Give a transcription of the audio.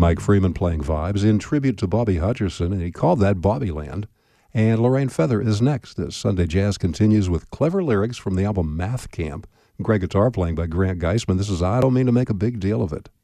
Mike Freeman playing Vibes in tribute to Bobby Hutcherson, and he called that Bobbyland. And Lorraine Feather is next as Sunday Jazz continues with clever lyrics from the album Math Camp. Great guitar playing by Grant Geisman. This is I Don't Mean to Make a Big Deal of It.